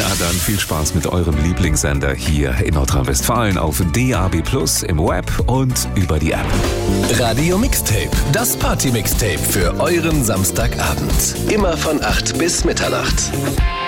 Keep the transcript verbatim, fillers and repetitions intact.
dann viel Spaß mit eurem Lieblingssender hier in Nordrhein-Westfalen auf D A B Plus, im Web und über die App. Radio Mixtape, das Party-Mixtape für euren Samstagabend. Immer von acht bis Mitternacht.